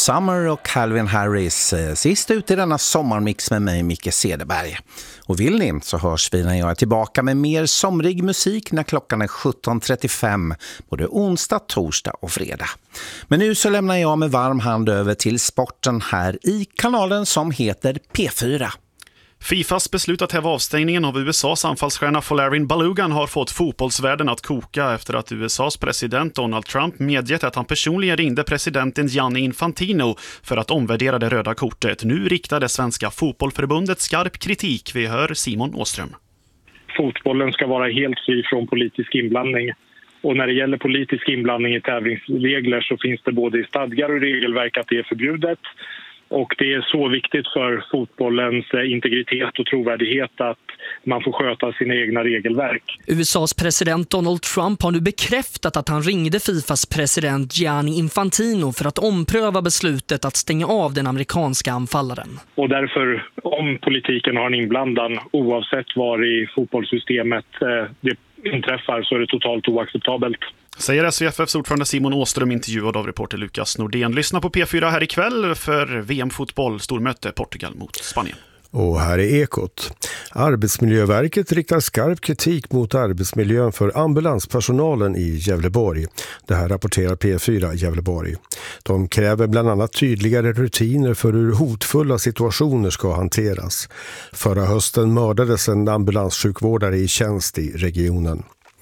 Summer och Calvin Harris sist ut i denna sommarmix med mig, Micke Cederberg. Och vill ni så hörs vi när jag är tillbaka med mer somrig musik när klockan är 17.35 både onsdag, torsdag och fredag. Men nu så lämnar jag med varm hand över till sporten här i kanalen som heter P4. Fifas beslut att häva avstängningen av USAs anfallsstjärna Folarin Balogun har fått fotbollsvärlden att koka efter att USAs president Donald Trump medgett att han personligen ringde presidenten Gianni Infantino för att omvärdera det röda kortet. Nu riktar det svenska fotbollförbundet skarp kritik. Vi hör Simon Åström. Fotbollen ska vara helt fri från politisk inblandning. Och när det gäller politisk inblandning i tävlingsregler så finns det både i stadgar och regelverk att det är förbjudet. Och det är så viktigt för fotbollens integritet och trovärdighet att man får sköta sina egna regelverk. USAs president Donald Trump har nu bekräftat att han ringde Fifas president Gianni Infantino för att ompröva beslutet att stänga av den amerikanska anfallaren. Och därför, om politiken har en inblandan, oavsett var i fotbollssystemet det inträffar, så är det totalt oacceptabelt. Säger SVFFs ordförande Simon Åström, intervjuad av reporter Lukas Nordén. Lyssna på P4 här ikväll för VM-fotboll, stormöte Portugal mot Spanien. Och här är Ekot. Arbetsmiljöverket riktar skarp kritik mot arbetsmiljön för ambulanspersonalen i Gävleborg. Det här rapporterar P4 Gävleborg. De kräver bland annat tydligare rutiner för hur hotfulla situationer ska hanteras. Förra hösten mördades en ambulanssjukvårdare i tjänst i regionen.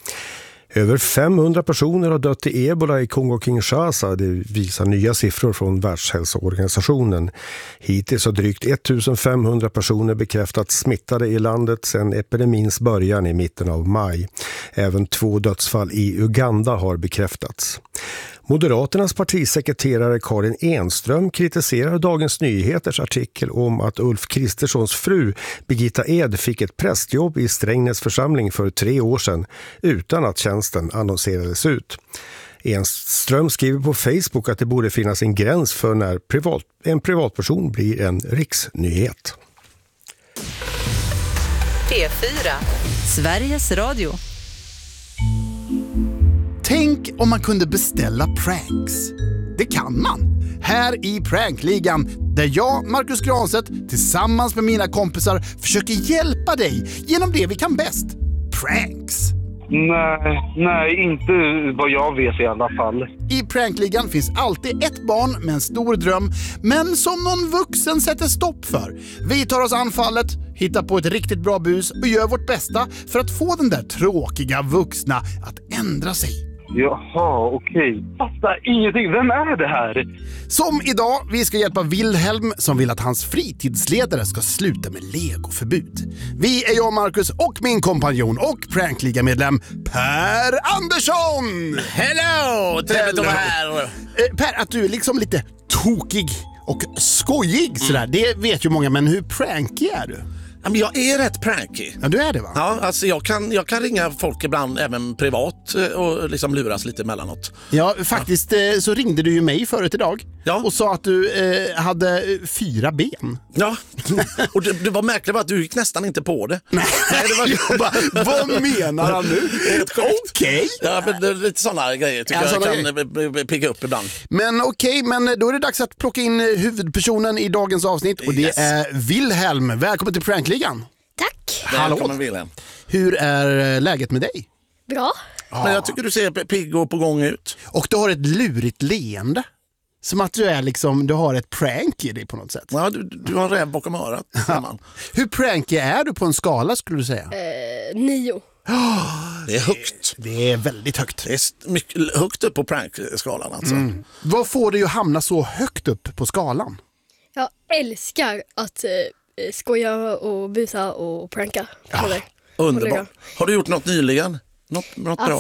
Över 500 personer har dött i Ebola i Kongo-Kinshasa, det visar nya siffror från Världshälsoorganisationen. Hittills har drygt 1500 personer bekräftats smittade i landet sedan epidemins början i mitten av maj. Även 2 dödsfall i Uganda har bekräftats. Moderaternas partisekreterare Karin Enström kritiserar Dagens Nyheters artikel om att Ulf Kristerssons fru Birgitta Ed fick ett prästjobb i Strängnäs församling för 3 år sedan utan att tjänsten annonserades ut. Enström skriver på Facebook att det borde finnas en gräns för när en privatperson blir en riksnyhet. P4, Sveriges Radio. Tänk om man kunde beställa pranks. Det kan man. Här i Prankligan, där jag, Marcus Granstedt, tillsammans med mina kompisar försöker hjälpa dig genom det vi kan bäst. Pranks. Nej, inte vad jag vet i alla fall. I Prankligan finns alltid ett barn med en stor dröm, men som någon vuxen sätter stopp för. Vi tar oss anfallet, hittar på ett riktigt bra bus och gör vårt bästa för att få den där tråkiga vuxna att ändra sig. Jaha, okej. Fattar ingenting. Vem är det här? Som idag, vi ska hjälpa Wilhelm som vill att hans fritidsledare ska sluta med legoförbud. Vi är jag, Marcus, och min kompanjon och Prankliga-medlem Per Andersson! Hello! Trevligt att vara här! Per, att du är liksom lite tokig och skojig sådär, det vet ju många, men hur prankig är du? Men jag är rätt pranky. Ja, du är det, va? Ja, alltså jag kan ringa folk ibland även privat och liksom luras lite emellanåt. Ja, faktiskt så ringde du ju mig förut idag och sa att du hade 4 ben. Ja, och det var märkligt att du gick nästan inte på det. Nej, det var vad menar han nu? Okej. Ja, men det är lite sådana grejer tycker jag kan picka upp ibland. Men okej, men då är det dags att plocka in huvudpersonen i dagens avsnitt och det är Wilhelm. Välkommen till Prankligan. Tack. Välkommen Wilhelm. Hur är läget med dig? Bra. Men jag tycker du ser pigg och på gång ut. Och du har ett lurigt leende. Som att du är liksom, du har ett prank i dig på något sätt. Ja, du har en räv bakom örat. Hur prankig är du på en skala skulle du säga? 9. Det är högt. Det är väldigt högt. Det är mycket högt upp på prankskalan alltså. Vad får dig att hamna så högt upp på skalan? Jag älskar att skoja och busa och pranka. Underbart. Har du gjort något nyligen? Något bra?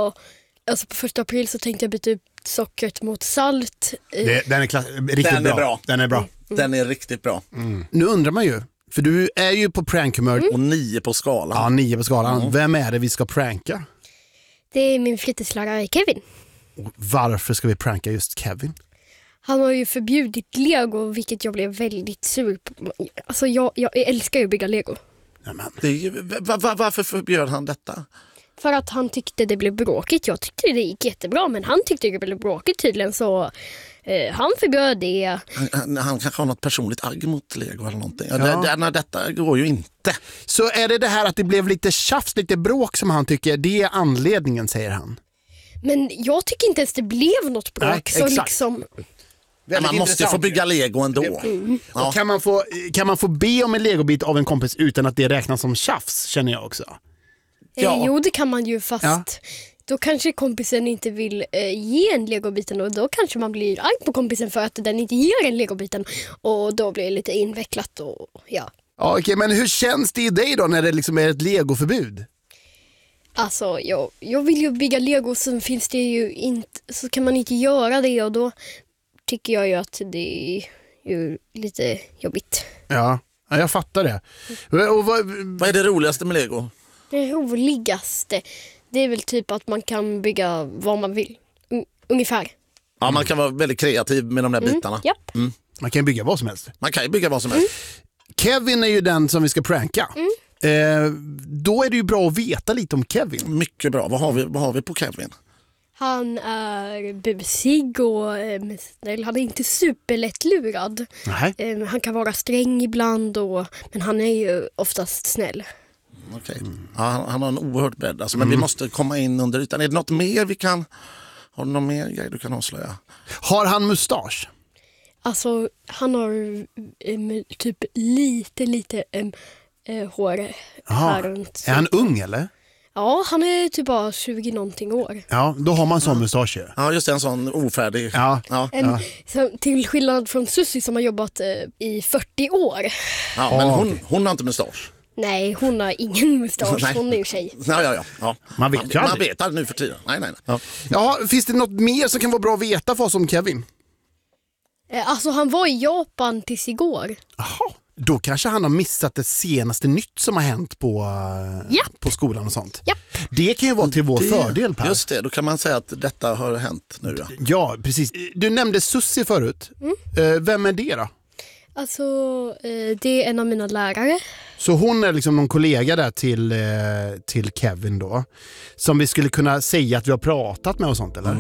Alltså på 1 april så tänkte jag byta ut sockret mot salt. Den är riktigt bra. Den är bra. Den är riktigt bra. Nu undrar man ju, för du är ju på prankhumör. Och 9 på skalan. Ja, 9 på skalan. Vem är det vi ska pranka? Det är min fritidslärare Kevin. Och varför ska vi pranka just Kevin? Han har ju förbjudit Lego, vilket jag blev väldigt sur på. Alltså jag älskar ju att bygga Lego. Varför förbjöd han detta? För att han tyckte det blev bråkigt. Jag tyckte det gick jättebra, men han tyckte det blev bråkigt tydligen, så han förbjöd det. Han kanske har något personligt agg mot Lego eller någonting. Detta går ju inte. Så är det här att det blev lite tjafs, lite bråk som han tycker, det är anledningen, säger han. Men jag tycker inte ens det blev något bråk. Nej, så exakt. liksom... Man måste få bygga Lego ändå. Ja. Kan man få be om en legobit av en kompis utan att det räknas som tjafs, känner jag också. Ja. Jo, det kan man ju, fast då kanske kompisen inte vill ge en legobiten, och då kanske man blir arg på kompisen för att den inte ger en legobiten, och då blir det lite invecklat och ja. Ja, okej, men hur känns det i dig då när det liksom är ett legoförbud? Alltså, jag vill ju bygga Lego, så finns det ju inte, så kan man inte göra det, och då tycker jag ju att det är ju lite jobbigt. Ja, jag fattar det. Och vad är det roligaste med Lego? Det roligaste, det är väl typ att man kan bygga vad man vill, ungefär. Ja, man kan vara väldigt kreativ med de där bitarna. Japp. Man kan bygga vad som helst. Man kan ju bygga vad som helst. Kevin är ju den som vi ska pranka. Då är det ju bra att veta lite om Kevin. Mycket bra. Vad har vi på Kevin? Han är busig och snäll. Han är inte superlättlurad. Han kan vara sträng ibland, men han är ju oftast snäll. Okej. Ja, han har en oerhört bredd. Alltså, men vi måste komma in under ytan. Är det något mer vi kan... Har du någon mer grej du kan avslöja? Har han mustasch? Alltså, han har typ lite hår här runt. Är han ung eller? Ja, han är typ bara 20 någonting år. Ja, då har man sån mustasch. Ja, just det, en sån ofärdig. Så, till skillnad från Susie som har jobbat i 40 år. Ja, men hon har inte mustasch. Nej, hon har ingen mustasch. Hon är ju tjej. Ja. Man vet ju aldrig. Man vet aldrig nu för tiden. Nej. Ja, finns det något mer som kan vara bra att veta för oss om Kevin? Alltså, han var i Japan tills igår. Jaha. Då kanske han har missat det senaste nytt som har hänt på skolan och sånt. Japp. Det kan ju vara till vår fördel, Per. Just det, då kan man säga att detta har hänt nu. Ja, precis. Du nämnde Susie förut. Vem är det då? Alltså, det är en av mina lärare. Så hon är liksom någon kollega där till Kevin då, som vi skulle kunna säga att vi har pratat med och sånt, eller?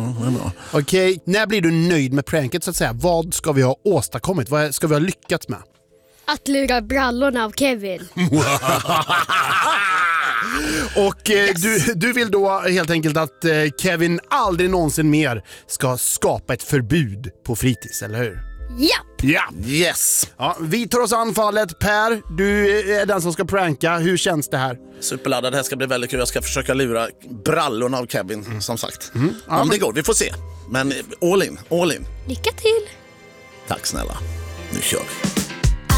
Okej, när blir du nöjd med pranket så att säga? Vad ska vi ha åstadkommit? Vad ska vi ha lyckats med? Att lura brallorna av Kevin. Och du vill då helt enkelt att Kevin aldrig någonsin mer ska skapa ett förbud på fritids, eller hur? Ja. Yes. Ja, vi tar oss an fallet. Per, du är den som ska pranka. Hur känns det här? Superladdad, det här ska bli väldigt kul. Jag ska försöka lura brallorna av Kevin, som sagt. Om det går, vi får se. Men all in. Lycka till. Tack snälla. Nu kör vi.